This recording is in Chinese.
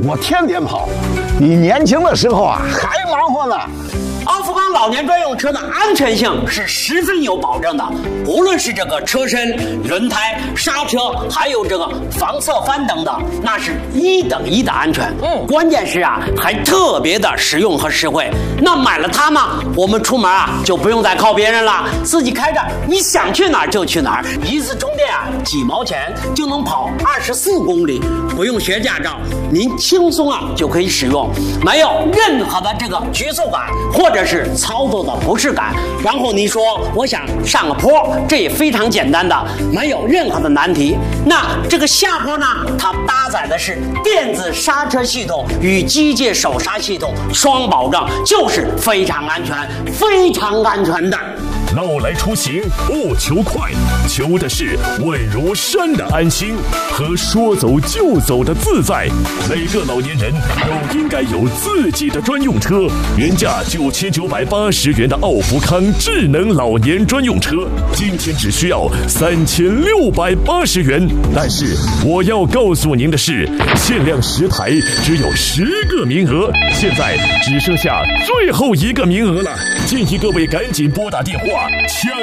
我天天跑。你年轻的时候啊，还忙活呢。 奥富康老年专用车的安全性是十分有保证的，无论是这个车身、轮胎、刹车，还有这个防侧翻等等，那是1等1的安全。关键是啊，还特别的实用和实惠。那买了它嘛，我们出门啊就不用再靠别人了，自己开着，你想去哪儿就去哪儿，一次充电啊几毛钱就能跑24公里，不用学驾照，您轻松啊就可以使用，没有任何的这个局促感或者是操作的不适感。然后你说我想上个坡，这也非常简单的，没有任何的难题。那这个下坡呢，它搭载的是电子刹车系统与机械手刹系统双保证，就是非常安全非常安全的。 老来出行不求快，求的是稳如山的安心和说走就走的自在。每个老年人都应该有自己的专用车，原价9980元的奥福康智能老年专用车，今天只需要3680元。但是我要告诉您的是，限量10台，只有10个名额，现在只剩下最后1个名额了，建议各位赶紧拨打电话抢